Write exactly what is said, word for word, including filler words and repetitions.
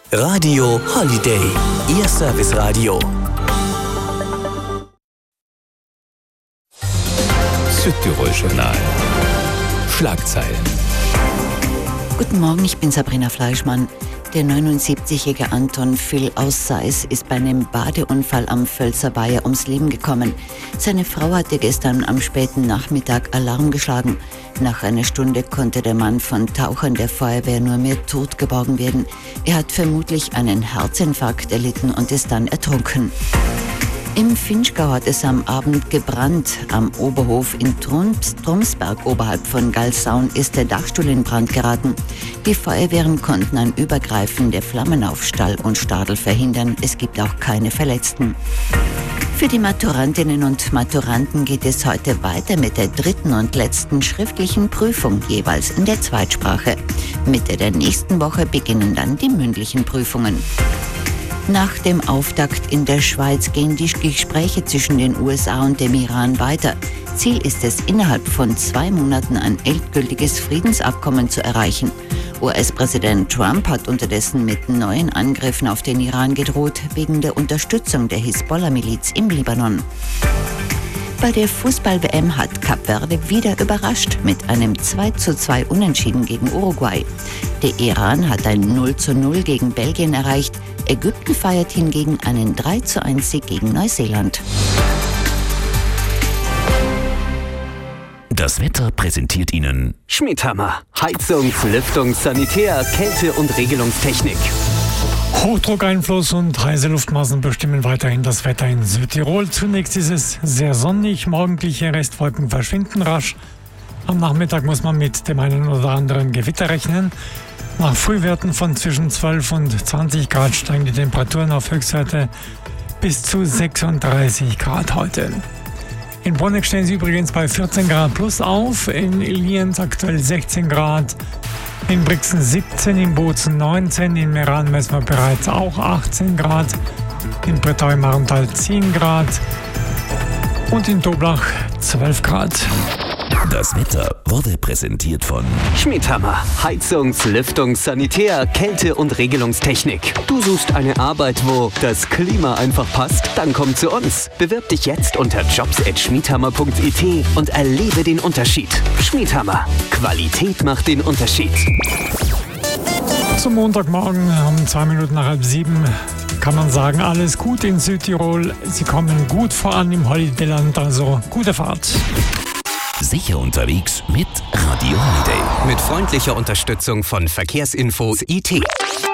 Radio Holiday, Ihr Serviceradio. Südtirol-Journal. Schlagzeilen. Guten Morgen, ich bin Sabrina Fleischmann. Der neunundsiebzigjährige Anton Phil aus Seis ist bei einem Badeunfall am Völzer Weiher ums Leben gekommen. Seine Frau hatte gestern am späten Nachmittag Alarm geschlagen. Nach einer Stunde konnte der Mann von Tauchern der Feuerwehr nur mehr tot geborgen werden. Er hat vermutlich einen Herzinfarkt erlitten und ist dann ertrunken. Im Finchgau hat es am Abend gebrannt. Am Oberhof in Trums, Trumsberg oberhalb von Galsaun ist der Dachstuhl in Brand geraten. Die Feuerwehren konnten ein Übergreifen der Flammen auf Stall und Stadel verhindern. Es gibt auch keine Verletzten. Für die Maturantinnen und Maturanten geht es heute weiter mit der dritten und letzten schriftlichen Prüfung, jeweils in der Zweitsprache. Mitte der nächsten Woche beginnen dann die mündlichen Prüfungen. Nach dem Auftakt in der Schweiz gehen die Gespräche zwischen den U S A und dem Iran weiter. Ziel ist es, innerhalb von zwei Monaten ein endgültiges Friedensabkommen zu erreichen. U S-Präsident Trump hat unterdessen mit neuen Angriffen auf den Iran gedroht, wegen der Unterstützung der Hisbollah-Miliz im Libanon. Bei der Fußball-W M hat Kap Verde wieder überrascht mit einem zwei zu zwei Unentschieden gegen Uruguay. Der Iran hat ein null zu null gegen Belgien erreicht. Ägypten feiert hingegen einen drei zu eins Sieg gegen Neuseeland. Das Wetter präsentiert Ihnen Schmidhammer. Heizung, Lüftung, Sanitär, Kälte- und Regelungstechnik. Hochdruckeinfluss und heiße Luftmassen bestimmen weiterhin das Wetter in Südtirol. Zunächst ist es sehr sonnig, morgendliche Restwolken verschwinden rasch. Am Nachmittag muss man mit dem einen oder anderen Gewitter rechnen. Nach Frühwerten von zwischen zwölf und zwanzig Grad steigen die Temperaturen auf Höchstwerte bis zu sechsunddreißig Grad heute. In Bonneck stehen sie übrigens bei vierzehn Grad plus auf, in Lienz aktuell sechzehn Grad, in Brixen siebzehn, in Bozen neunzehn, in Meran messen wir bereits auch achtzehn Grad, in Bretau im Marntal zehn Grad und in Toblach zwölf Grad. Das Wetter wurde präsentiert von Schmidhammer. Heizungs-, Lüftungs-, Sanitär-, Kälte- und Regelungstechnik. Du suchst eine Arbeit, wo das Klima einfach passt? Dann komm zu uns. Bewirb dich jetzt unter jobs at schmidhammer punkt i t und erlebe den Unterschied. Schmidhammer. Qualität macht den Unterschied. Zum Montagmorgen um zwei Minuten nach halb sieben kann man sagen, alles gut in Südtirol. Sie kommen gut voran im Holidayland, also gute Fahrt. Sicher unterwegs mit Radio Holiday. Mit freundlicher Unterstützung von Verkehrsinfo I T.